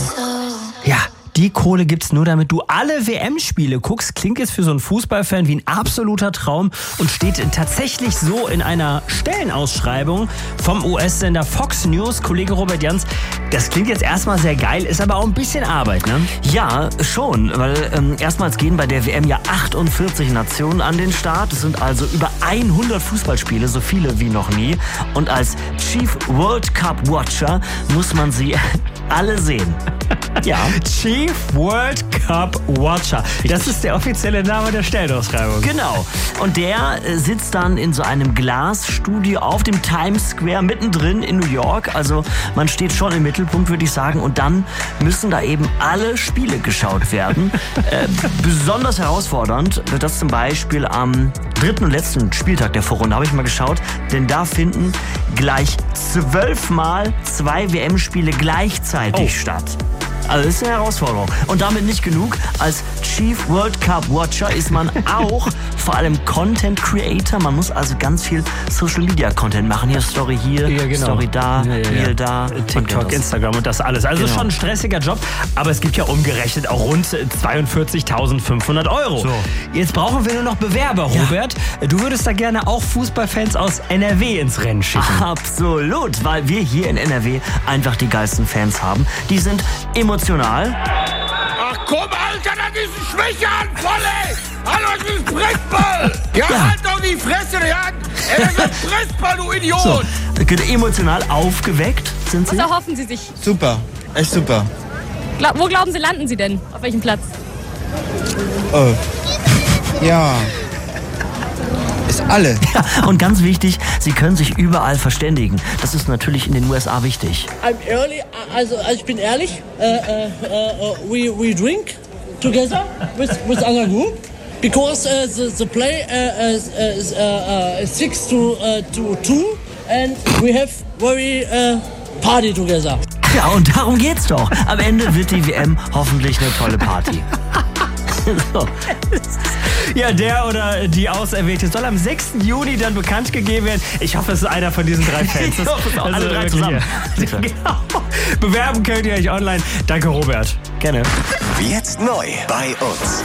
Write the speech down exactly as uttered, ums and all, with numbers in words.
Ja, die Kohle gibt's nur, damit du alle W M-Spiele guckst. Klingt jetzt für so einen Fußballfan wie ein absoluter Traum und steht tatsächlich so in einer Stellenausschreibung vom U S-Sender Fox News. Kollege Robert Jans, das klingt jetzt erstmal sehr geil, ist aber auch ein bisschen Arbeit, ne? Ja, schon, weil ähm, erstmals gehen bei der W M ja achtundvierzig Nationen an den Start. Es sind also über hundert Fußballspiele, so viele wie noch nie. Und als Chief World Cup Watcher muss man sie alle sehen. Ja. Chief World Cup Watcher. Das ist der offizielle Name der Stellenausschreibung. Genau. Und der äh, sitzt dann in so einem Glasstudio auf dem Times Square mittendrin in New York. Also man steht schon im Mittelpunkt, würde ich sagen. Und dann müssen da eben alle Spiele geschaut werden. äh, besonders herausfordernd wird das zum Beispiel am dritten und letzten Spieltag der Vorrunde, habe ich mal geschaut. Denn da finden gleich zwölfmal zwei W M-Spiele gleichzeitig oh. statt. Also das ist eine Herausforderung. Und damit nicht genug. Als Chief World Cup Watcher ist man auch vor allem Content Creator. Man muss also ganz viel Social Media Content machen. Hier Story hier, ja, genau. Story da, ja, ja, Reel ja. da. TikTok, Instagram und das alles. Also genau. Schon ein stressiger Job. Aber es gibt ja umgerechnet auch rund zweiundvierzigtausendfünfhundert Euro. So. Jetzt brauchen wir nur noch Bewerber, Robert. Ja. Du würdest da gerne auch Fußballfans aus N R W ins Rennen schicken. Absolut, weil wir hier in N R W einfach die geilsten Fans haben. Die sind emotional. Ach komm, Alter, das ist ein Schwächeanfall, ey! Hallo, das ist ein Pressball! Ja, ja. Halt doch die Fresse, ja! Ey, das ist ein Pressball, du Idiot! So, emotional aufgeweckt sind Sie? Was erhoffen Sie sich? Super, echt super. Gla- wo glauben Sie, landen Sie denn? Auf welchem Platz? Oh. Ja. Ist alle. Ja, und ganz wichtig, Sie können sich überall verständigen. Das ist natürlich in den U S A wichtig. I'm early, also, also ich bin ehrlich. Uh, uh, uh, we, we drink together with, with other group because uh, the, the play uh, is, is uh, uh, six to, uh, to two and we have very uh, party together. Ja, und darum geht's doch. Am Ende wird die W M hoffentlich eine tolle Party. So. Ja, der oder die Auserwählte soll am sechsten Juni dann bekannt gegeben werden. Ich hoffe, es ist einer von diesen drei Fans. Ich hoffe, es auch alle drei zusammen. Genau. Bewerben könnt ihr euch online. Danke, Robert. Gerne. Jetzt neu bei uns.